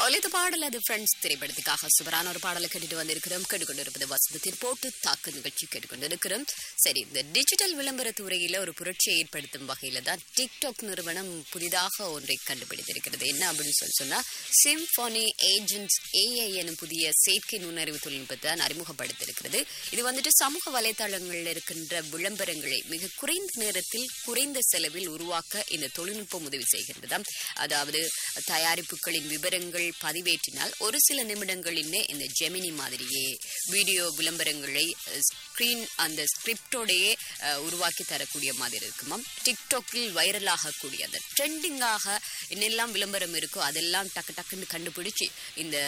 ஒலித்த பாடல் அது ஃப்ரெண்ட்ஸ் திரைப்படத்துக்காக சூப்பரான ஒரு பாடலை கேட்டுட்டு வந்திருக்கிறோம். கேட்டுக்கொண்டிருப்பது வசந்தத்தின் போட்டு தாக்கு நிகழ்ச்சி கேட்டுக்கொண்டிருக்கிறோம். சரி, இந்த டிஜிட்டல் விளம்பர துறையில ஒரு புரட்சியை ஏற்படுத்தும் வகையில தான் டிக்டாக் நிறுவனம் புதிதாக ஒன்றை கண்டுபிடித்திருக்கிறது. என்ன அப்படின்னு சொன்னா சிம்ஃபோனி ஏஜென்ட்ஸ் AI எனும் புதிய செயற்கை நுண்ணறிவு தொழில்நுட்பத்தை அறிமுகப்படுத்தியிருக்கிறது. இது வந்துட்டு சமூக வலைதளங்களில் இருக்கின்ற விளம்பரங்களை மிக குறைந்த நேரத்தில் குறைந்த செலவில் உருவாக்க இந்த தொழில்நுட்பம் உதவி செய்கின்றது. அதாவது தயாரிப்புகளின் விவரங்கள் பதிவேற்றினால் ஒரு சில நிமிடங்களிலே இந்த ஜெமினி மாதிரியே வீடியோ விளம்பரங்களை அந்த ஸ்கிரிப்டோடையே உருவாக்கி தரக்கூடிய மாதிரி இருக்குமாம். டிக்டாக்கில் வைரலாக கூடிய அந்த ட்ரெண்டிங்காக என்னெல்லாம் விளம்பரம் இருக்கோ அதெல்லாம் டக்குன்னு கண்டுபிடிச்சு இந்த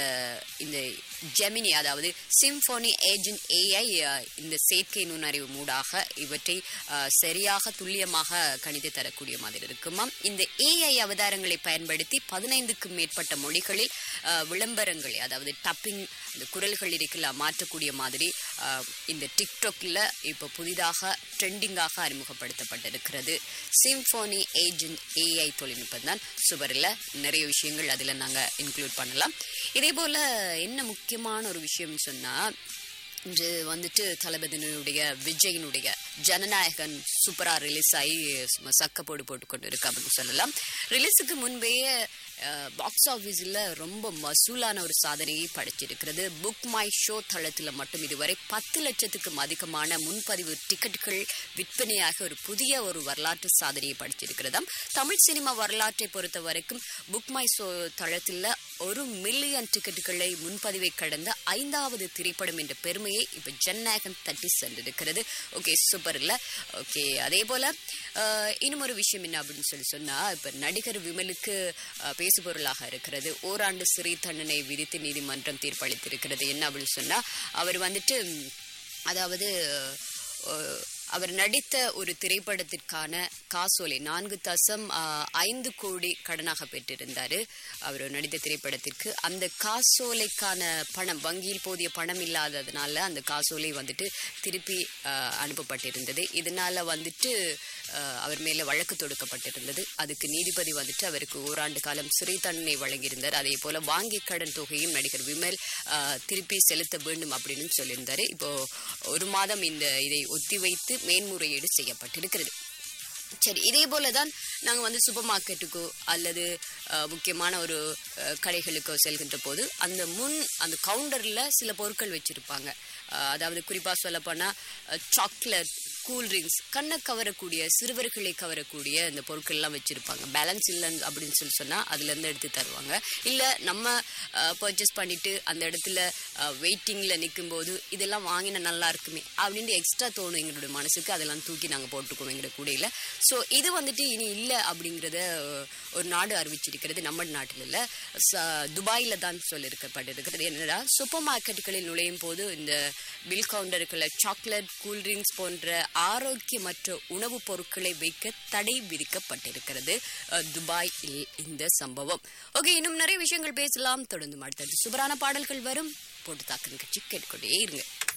ஜெமினி அதாவது சிம்ஃபோனி ஏஜென்ட் AI இந்த செயற்கை நுண்ணறிவு மூடாக இவற்றை சரியாக துல்லியமாக கணித்து தரக்கூடிய மாதிரி இருக்குமாம். இந்த AI அவதாரங்களை பயன்படுத்தி 15க்கும் மேற்பட்ட மொழிகளில் விளம்பரங்களை அதாவது டப்பிங் இந்த குரல்கள் இருக்கலாம் மாற்றக்கூடிய மாதிரி இந்த டிக்டாக்ல இப்ப புதிதாக ட்ரெண்டிங்காக அறிமுகப்படுத்தப்பட்டிருக்கிறது. சிம்ஃபோனி ஏஜென்ட் AI தொழில்நுட்பம் தான். சுவரில் நிறைய விஷயங்கள் அதுல நாங்க இன்க்ளூட் பண்ணலாம். இதே போல என்ன முக்கியமான ஒரு விஷயம் சொன்னா இன்று வந்துட்டு தளபதியினுடைய விஜயினுடைய ஜனநாயகன் சூப்பரா ரிலீஸ் ஆகி சக்க போட்டு கொண்டு இருக்கு அப்படின்னு சொல்லலாம். ரிலீஸுக்கு முன்பே பாக்ஸ் ஆஃபீஸில் ரொம்ப மசூலான ஒரு சாதனையை படைச்சிருக்கிறது. புக் மை ஷோ தளத்தில் மட்டும் இதுவரை 10 லட்சத்துக்கும் அதிகமான முன்பதிவு டிக்கெட்டுகள் விற்பனையாக ஒரு புதிய ஒரு வரலாற்று சாதனையை படைச்சிருக்கிறதாம். தமிழ் சினிமா வரலாற்றை பொறுத்த வரைக்கும் புக் மை ஷோ தளத்தில் 1 மில்லியன் டிக்கெட்டுகளை முன்பதிவை கடந்த 5வது திரைப்படம் என்ற பெருமையை இப்ப ஜனநாயகன் தட்டி சென்றிருக்கிறது. ஓகே, சூப்பர் இல்ல? ஓகே, அதே போல இன்னும் ஒரு விஷயம் என்ன அப்படின்னு சொன்னா இப்ப நடிகர் விமலுக்கு பேசுபொருளாக இருக்கிறது. ஓராண்டு சிறை தண்டனை விதித்து நீதிமன்றம் தீர்ப்பளித்திருக்கிறது. என்ன அப்படின்னு சொன்னா அவர் வந்துட்டு அதாவது அவர் நடித்த ஒரு திரைப்படத்திற்கான காசோலை 4.5 கோடி கடனாக பெற்றிருந்தாரு. அவர் நடித்த திரைப்படத்திற்கு அந்த காசோலைக்கான பணம் வங்கியில் போதிய பணம் இல்லாததுனால அந்த காசோலை வந்துட்டு திருப்பி அனுப்பப்பட்டிருந்தது. இதனால வந்துட்டு அவர் மேல வழக்கு தொடுக்கப்பட்டிருந்தது. அதுக்கு நீதிபதி வந்துட்டு அவருக்கு ஓராண்டு காலம் சிறை தண்டனை வழங்கியிருந்தார். அதே போல வாங்கி கடன் தொகையும் நடிகர் விமல் திருப்பி செலுத்த வேண்டும் அப்படின்னு சொல்லியிருந்தாரு. இப்போ 1 மாதம் இதை ஒத்திவைத்து மேன்முறையீடு செய்யப்பட்டிருக்கிறது. சரி, இதே போலதான் நாங்க வந்து சூப்பர் மார்க்கெட்டுக்கோ அல்லது முக்கியமான ஒரு கடைகளுக்கோ செல்கின்ற போது அந்த கவுண்டர்ல சில பொருட்கள் வச்சிருப்பாங்க. அதாவது குறிப்பா சொல்ல போனா சாக்லேட், கூல்ட்ரிங்க்ஸ், கண்ணை கவரக்கூடிய சிறுவர்களை கவரக்கூடிய இந்த பொருட்கள் எல்லாம் வச்சிருப்பாங்க. பேலன்ஸ் இல்லைன்னு அப்படின்னு சொன்னா அதுல இருந்து எடுத்து தருவாங்க. இல்ல நம்ம பர்ச்சேஸ் பண்ணிட்டு அந்த இடத்துல வெயிட்டிங்ல நிற்கும் போது இதெல்லாம் வாங்கினா நல்லா இருக்குமே அப்படின்னு எக்ஸ்ட்ரா தோணும் எங்களுடைய மனசுக்கு. அதெல்லாம் தூக்கி நாங்க போட்டுக்குவோம் எங்களுடைய கூடையில. ஸோ இது வந்துட்டு இனி இல்லை அப்படிங்கிறத ஒரு நாடு அறிவிச்சிருக்கிறது. நம்ம நாட்டில் இல்லை, துபாயில தான் சொல்லியிருக்கப்பட்டிருக்கிறது. என்னடா சூப்பர் மார்க்கெட்டுகளில் நுழையும் போது இந்த பில் கவுண்டர்களை சாக்லேட், கூல்ட்ரிங்க்ஸ் போன்ற ஆரோக்கியமற்ற உணவுப் பொருட்களை வைக்க தடை விதிக்கப்பட்டிருக்கிறது துபாய் இந்த சம்பவம். ஓகே, இன்னும் நிறைய விஷயங்கள் பேசலாம். தொடர்ந்து அடுத்தது சூப்பரான பாடல்கள் வரும். போட்டு தாக்கு நிகழ்ச்சி கேட்டுக்கொண்டே இருங்க.